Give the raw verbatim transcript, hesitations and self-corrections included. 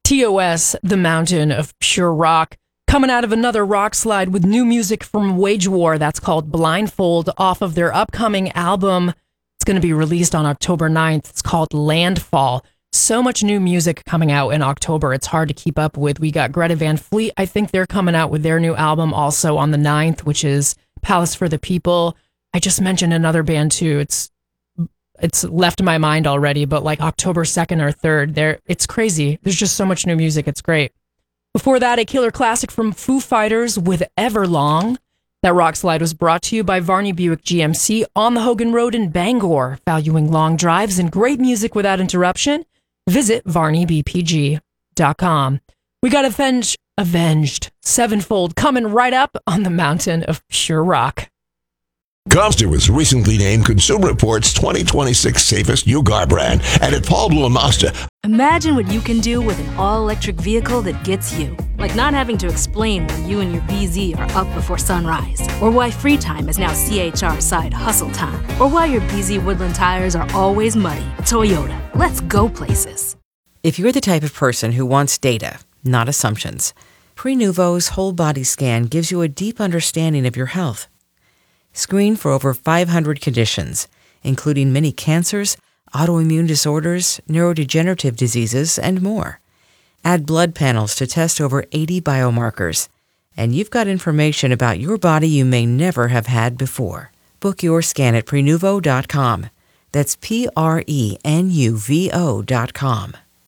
T O S, the mountain of pure rock, coming out of another rock slide with new music from Wage War that's called Blindfold off of their upcoming album. It's going to be released on October ninth. It's called Landfall. So much new music coming out in October. It's hard to keep up with. We got Greta Van Fleet. I think they're coming out with their new album also on the ninth, which is Palace for the People. I just mentioned another band too. It's it's left my mind already, but like October second or third, there it's crazy. There's just so much new music. It's great. Before that, a killer classic from Foo Fighters with Everlong. That rock slide was brought to you by Varney Buick G M C on the Hogan Road in Bangor. Valuing long drives and great music without interruption, visit varney b p g dot com. We got Avenged, Avenged Sevenfold coming right up on the mountain of pure rock. Comster was recently named Consumer Reports twenty twenty-six Safest New Car Brand, and at Paul Blue and Mazda. Imagine what you can do with an all-electric vehicle that gets you. Like not having to explain why you and your B Z are up before sunrise, or why free time is now C H R side hustle time, or why your B Z Woodland tires are always muddy. Toyota, let's go places. If you're the type of person who wants data, not assumptions, Prenuvo's whole body scan gives you a deep understanding of your health. Screen for over five hundred conditions, including many cancers, autoimmune disorders, neurodegenerative diseases, and more. Add blood panels to test over eighty biomarkers, and you've got information about your body you may never have had before. Book your scan at prenuvo dot com. That's P R E N U V O dot com.